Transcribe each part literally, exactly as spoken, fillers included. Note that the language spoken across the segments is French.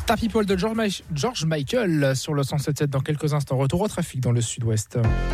Star People de George, Ma- George Michael sur le cent sept sept dans quelques instants. Retour au trafic dans le sud-ouest.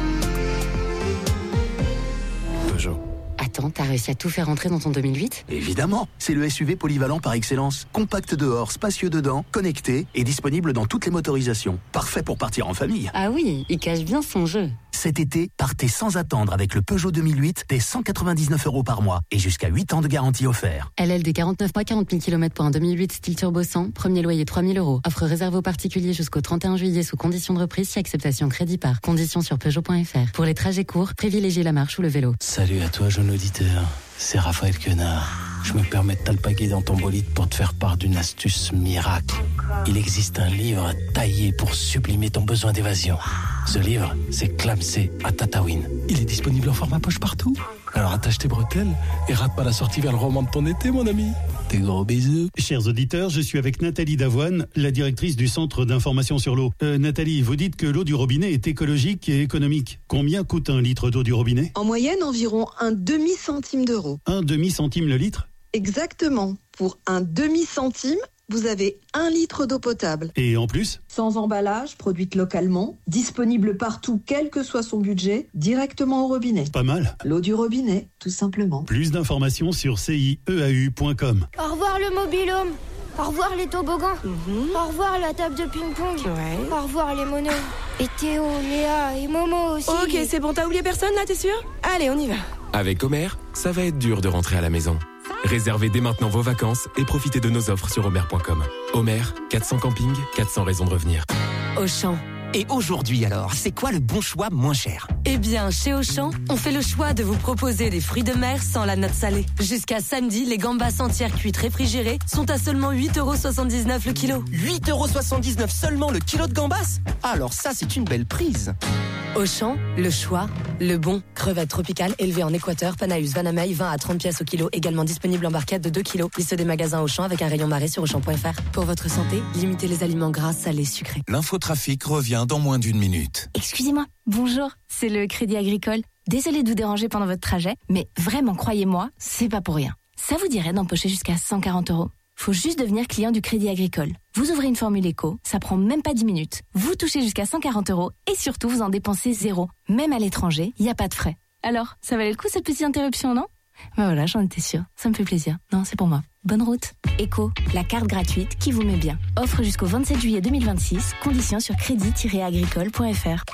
Peugeot. Attends, t'as réussi à tout faire rentrer dans ton deux mille huit ? Évidemment, c'est le S U V polyvalent par excellence. Compact dehors, spacieux dedans, connecté et disponible dans toutes les motorisations. Parfait pour partir en famille. Ah oui, il cache bien son jeu. Cet été, partez sans attendre avec le Peugeot deux mille huit dès cent quatre-vingt-dix-neuf euros par mois et jusqu'à huit ans de garantie offert. L L D quarante-neuf mois, quarante mille kilomètres pour un deux mille huit style turbo cent, premier loyer trois mille euros. Offre réservée aux particuliers jusqu'au trente et un juillet sous condition de reprise si acceptation crédit par. Conditions sur Peugeot point F R. Pour les trajets courts, privilégiez la marche ou le vélo. Salut à toi, jeune auditeur. C'est Raphaël Quenard. Je me permets de t'alpaguer dans ton bolide pour te faire part d'une astuce miracle. Il existe un livre taillé pour sublimer ton besoin d'évasion. Ce livre, c'est Clamsé à Tataouine. Il est disponible en format poche partout. Alors attache tes bretelles et rate pas la sortie vers le roman de ton été, mon ami. Des gros bisous. Chers auditeurs, je suis avec Nathalie Davoine, la directrice du Centre d'information sur l'eau. Euh, Nathalie, vous dites que l'eau du robinet est écologique et économique. Combien coûte un litre d'eau du robinet ? En moyenne, environ un demi-centime d'euros. Un demi-centime le litre ? Exactement. Pour un demi-centime, vous avez un litre d'eau potable. Et en plus ? Sans emballage, produite localement, disponible partout, quel que soit son budget, directement au robinet. Pas mal. L'eau du robinet, tout simplement. Plus d'informations sur C I E A U point com. Au revoir le mobil-home. Au revoir les toboggans. Mm-hmm. Au revoir la table de ping-pong. Ouais. Au revoir les monos. Et Théo, Léa et Momo aussi. Ok, c'est bon, t'as oublié personne là, t'es sûr ? Allez, on y va. Avec Homer, ça va être dur de rentrer à la maison. Réservez dès maintenant vos vacances et profitez de nos offres sur homer point com. Homer, quatre cents campings, quatre cents raisons de revenir. Auchan. Et aujourd'hui alors, c'est quoi le bon choix moins cher ? Eh bien, chez Auchan, on fait le choix de vous proposer des fruits de mer sans la note salée. Jusqu'à samedi, les gambas entières cuites réfrigérées sont à seulement huit euros soixante-dix-neuf le kilo. huit euros soixante-dix-neuf seulement le kilo de gambas ? Alors ça, c'est une belle prise. Auchan, le choix, le bon. Crevettes tropicales élevées en Équateur, Panaus, Vanamei, vingt à trente pièces au kilo, également disponible en barquette de deux kilos. Liste des magasins Auchan avec un rayon marée sur auchan point F R. Pour votre santé, limitez les aliments gras, salés, sucrés. L'infotrafic revient dans moins d'une minute. Excusez-moi, bonjour, c'est le Crédit Agricole. Désolée de vous déranger pendant votre trajet, mais vraiment, croyez-moi, c'est pas pour rien. Ça vous dirait d'empocher jusqu'à cent quarante euros ? Faut juste devenir client du Crédit Agricole. Vous ouvrez une formule éco, ça prend même pas dix minutes. Vous touchez jusqu'à cent quarante euros et surtout vous en dépensez zéro. Même à l'étranger, il n'y a pas de frais. Alors, ça valait le coup cette petite interruption, non ? Ben voilà, j'en étais sûre. Ça me fait plaisir. Non, c'est pour moi. Bonne route. Éco, la carte gratuite qui vous met bien. Offre jusqu'au vingt-sept juillet deux mille vingt-six. Conditions sur crédit tiret agricole point F R.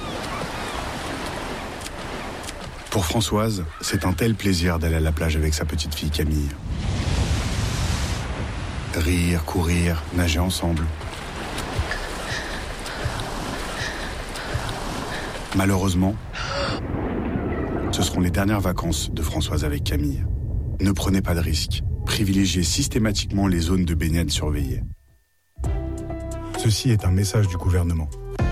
Pour Françoise, c'est un tel plaisir d'aller à la plage avec sa petite fille Camille. Rire, courir, nager ensemble. Malheureusement, ce seront les dernières vacances de Françoise avec Camille. Ne prenez pas de risques. Privilégiez systématiquement les zones de baignade surveillées. Ceci est un message du gouvernement.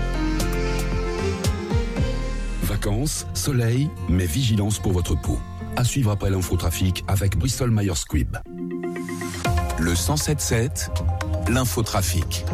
Vacances, soleil, mais vigilance pour votre peau. À suivre après l'infotrafic avec Bristol Myers Squibb. Le cent sept sept, l'infotrafic.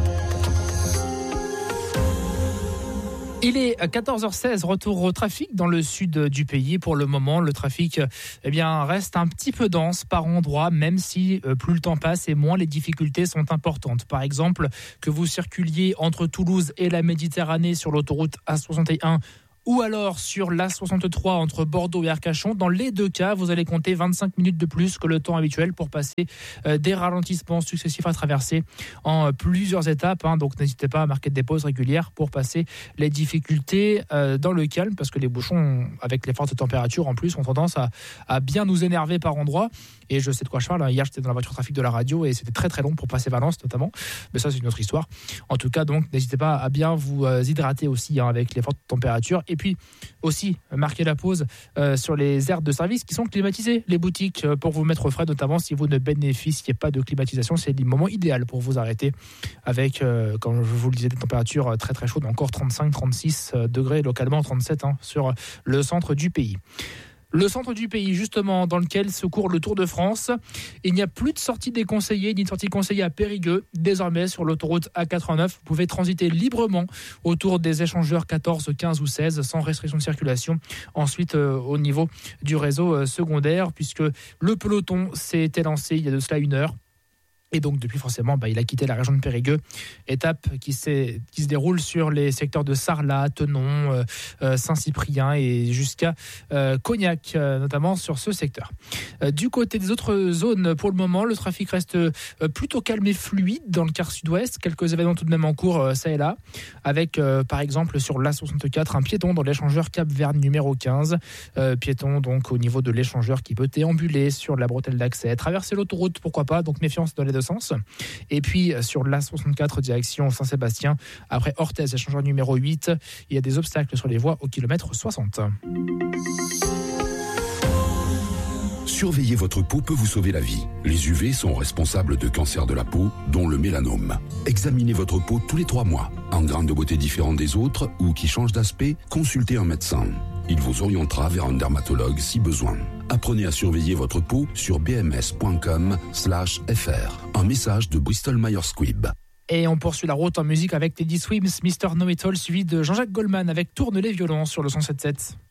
Il est à quatorze heures seize, retour au trafic dans le sud du pays. Pour le moment, le trafic eh bien, reste un petit peu dense par endroits, même si euh, plus le temps passe et moins les difficultés sont importantes. Par exemple, que vous circuliez entre Toulouse et la Méditerranée sur l'autoroute A soixante et un, ou alors sur l'A soixante-trois entre Bordeaux et Arcachon. Dans les deux cas, vous allez compter vingt-cinq minutes de plus que le temps habituel pour passer euh, des ralentissements successifs à traverser en euh, plusieurs étapes. Hein. Donc n'hésitez pas à marquer des pauses régulières pour passer les difficultés euh, dans le calme, parce que les bouchons, avec les fortes températures en plus, ont tendance à, à bien nous énerver par endroits. Et je sais de quoi je parle. Hier, j'étais dans la voiture trafic de la radio et c'était très très long pour passer Valence notamment. Mais ça, c'est une autre histoire. En tout cas, donc, n'hésitez pas à bien vous euh, hydrater aussi hein, avec les fortes températures. Et puis aussi, marquez la pause euh, sur les aires de service qui sont climatisées, les boutiques, euh, pour vous mettre au frais, notamment si vous ne bénéficiez pas de climatisation. C'est le moment idéal pour vous arrêter avec, euh, comme je vous le disais, des températures très très chaudes, encore trente-cinq trente-six degrés, localement trente-sept hein, sur le centre du pays. Le centre du pays, justement, dans lequel se court le Tour de France. Il n'y a plus de sortie déconseillée, ni de sortie conseillée à Périgueux. Désormais, sur l'autoroute A quatre-vingt-neuf, vous pouvez transiter librement autour des échangeurs quatorze, quinze ou seize, sans restriction de circulation. Ensuite, euh, au niveau du réseau euh, secondaire, puisque le peloton s'est élancé il y a de cela une heure. Et donc, depuis, forcément, bah, il a quitté la région de Périgueux. Étape qui, qui se déroule sur les secteurs de Sarlat, Tenon, euh, euh, Saint-Cyprien et jusqu'à euh, Cognac, euh, notamment sur ce secteur. Euh, du côté des autres zones, pour le moment, le trafic reste euh, plutôt calme et fluide dans le quart sud-ouest. Quelques événements tout de même en cours, euh, ça et là. Avec, euh, par exemple, sur l'A soixante-quatre, un piéton dans l'échangeur Cap-Verne numéro quinze. Euh, piéton, donc, au niveau de l'échangeur qui peut déambuler sur la bretelle d'accès. Traverser l'autoroute, pourquoi pas, donc méfiance dans les deux sens. Et puis sur l'A soixante-quatre direction Saint-Sébastien, après Orthez, échangeur numéro huit, il y a des obstacles sur les voies au kilomètre soixante. Surveiller votre peau peut vous sauver la vie. Les U V sont responsables de cancers de la peau, dont le mélanome. Examinez votre peau tous les trois mois. En grain de beauté différent des autres ou qui change d'aspect, consultez un médecin. Il vous orientera vers un dermatologue si besoin. Apprenez à surveiller votre peau sur b m s point com slash f r. Un message de Bristol Myers Squibb. Et on poursuit la route en musique avec Teddy Swims, mister Know It All, suivi de Jean-Jacques Goldman avec Tourne les violons sur le cent sept sept.